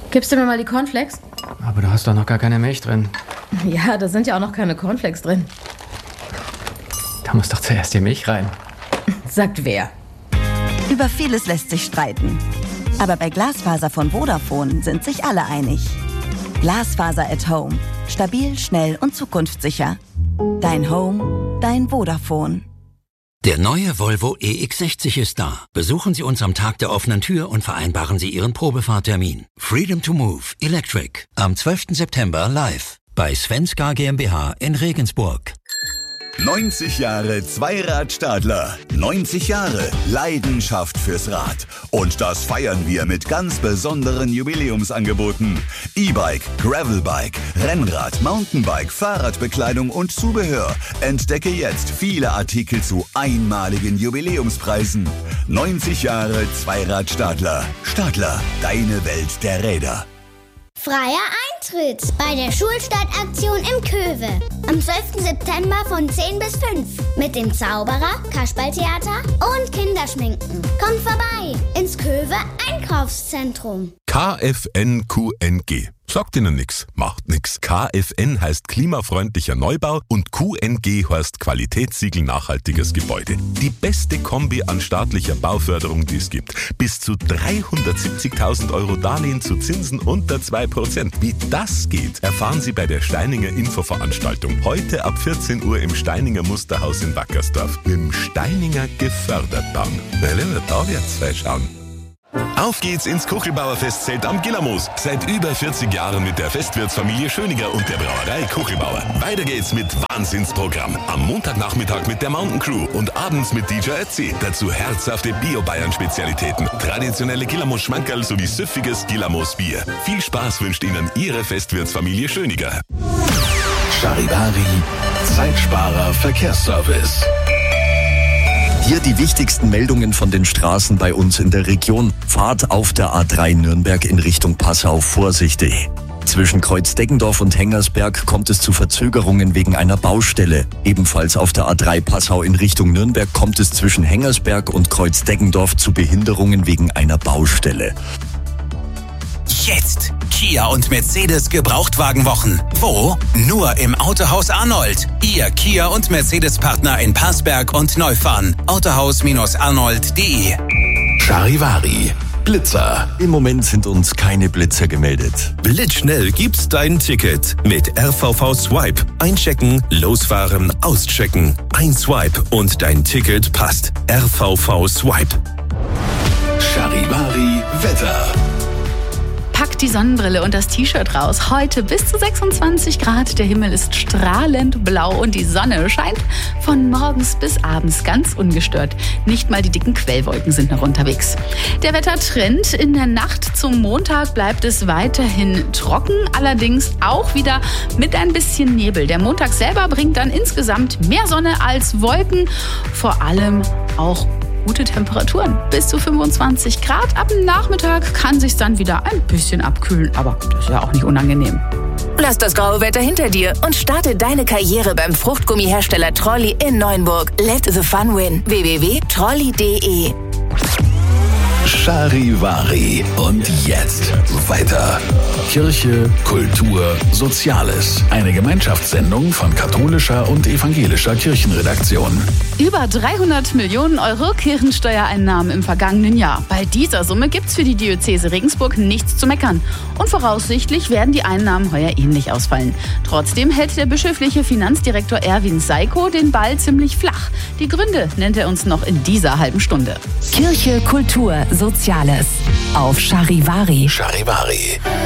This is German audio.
Gibst du mir mal die Cornflakes? Aber du hast doch noch gar keine Milch drin. Ja, da sind ja auch noch keine Cornflakes drin. Da muss doch zuerst die Milch rein. Sagt wer? Über vieles lässt sich streiten. Aber bei Glasfaser von Vodafone sind sich alle einig. Glasfaser at Home. Stabil, schnell und zukunftssicher. Dein Home, dein Vodafone. Der neue Volvo EX60 ist da. Besuchen Sie uns am Tag der offenen Tür und vereinbaren Sie Ihren Probefahrtermin. Freedom to Move Electric. Am 12. September live bei Svenska GmbH in Regensburg. 90 Jahre Zweirad-Stadler. 90 Jahre Leidenschaft fürs Rad. Und das feiern wir mit ganz besonderen Jubiläumsangeboten. E-Bike, Gravelbike, Rennrad, Mountainbike, Fahrradbekleidung und Zubehör. Entdecke jetzt viele Artikel zu einmaligen Jubiläumspreisen. 90 Jahre Zweirad-Stadler. Stadler, deine Welt der Räder. Freier Eintritt bei der Schulstadtaktion im Köwe. Am 12. September von 10 bis 5. Mit dem Zauberer, Kasperltheater und Kinderschminken. Kommt vorbei ins Köwe Einkaufszentrum. KFN-QNG. Sagt Ihnen nix, macht nix. KFN heißt klimafreundlicher Neubau und QNG heißt Qualitätssiegel nachhaltiges Gebäude. Die beste Kombi an staatlicher Bauförderung, die es gibt. Bis zu 370.000 Euro Darlehen zu Zinsen unter 2%. Wie das geht, erfahren Sie bei der Steininger Infoveranstaltung. Heute ab 14 Uhr im Steininger Musterhaus in Wackersdorf. Im Steininger gefördert bauen. Da wird's zwei schauen. Auf geht's ins Kuchelbauer Festzelt am Gillermoos. Seit über 40 Jahren mit der Festwirtsfamilie Schöniger und der Brauerei Kuchelbauer. Weiter geht's mit Wahnsinnsprogramm. Am Montagnachmittag mit der Mountain Crew und abends mit DJ Ötzi. Dazu herzhafte Bio-Bayern-Spezialitäten, traditionelle Gillermoos-Schmankerl sowie süffiges Gillermoos-Bier. Viel Spaß wünscht Ihnen Ihre Festwirtsfamilie Schöniger. Charivari, Zeitsparer Verkehrsservice. Hier die wichtigsten Meldungen von den Straßen bei uns in der Region. Fahrt auf der A3 Nürnberg in Richtung Passau vorsichtig. Zwischen Kreuz-Deggendorf und Hengersberg kommt es zu Verzögerungen wegen einer Baustelle. Ebenfalls auf der A3 Passau in Richtung Nürnberg kommt es zwischen Hengersberg und Kreuz-Deggendorf zu Behinderungen wegen einer Baustelle. Jetzt Kia und Mercedes Gebrauchtwagenwochen. Wo? Nur im Autohaus Arnold. Ihr Kia und Mercedes Partner in Passberg und Neufahren. Autohaus-arnold.de. Charivari, Blitzer. Im Moment sind uns keine Blitzer gemeldet. Blitzschnell gibt's dein Ticket. Mit RVV Swipe. Einchecken, losfahren, auschecken. Ein Swipe und dein Ticket passt. RVV Swipe. Charivari Wetter. Packt die Sonnenbrille und das T-Shirt raus. Heute bis zu 26 Grad. Der Himmel ist strahlend blau und die Sonne scheint von morgens bis abends ganz ungestört. Nicht mal die dicken Quellwolken sind noch unterwegs. Der Wettertrend: in der Nacht zum Montag bleibt es weiterhin trocken, allerdings auch wieder mit ein bisschen Nebel. Der Montag selber bringt dann insgesamt mehr Sonne als Wolken, vor allem auch gute Temperaturen, bis zu 25 Grad. Ab dem Nachmittag kann sich's dann wieder ein bisschen abkühlen, aber das ist ja auch nicht unangenehm. Lass das graue Wetter hinter dir und starte deine Karriere beim Fruchtgummihersteller Trolli in Neuenburg. Let the fun win. www.trolli.de. Charivari. Und jetzt weiter. Kirche, Kultur, Soziales. Eine Gemeinschaftssendung von katholischer und evangelischer Kirchenredaktion. Über 300 Millionen Euro Kirchensteuereinnahmen im vergangenen Jahr. Bei dieser Summe gibt's für die Diözese Regensburg nichts zu meckern. Und voraussichtlich werden die Einnahmen heuer ähnlich ausfallen. Trotzdem hält der bischöfliche Finanzdirektor Erwin Seiko den Ball ziemlich flach. Die Gründe nennt er uns noch in dieser halben Stunde. Kirche, Kultur, Soziales. Auf Charivari. Charivari.